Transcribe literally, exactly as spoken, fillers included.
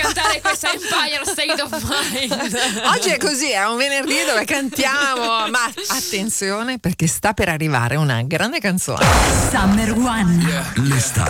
cantare questa Empire State of Mind. Oggi è così, è un venerdì dove cantiamo, ma attenzione perché sta per arrivare una grande canzone. Summer One. L'estate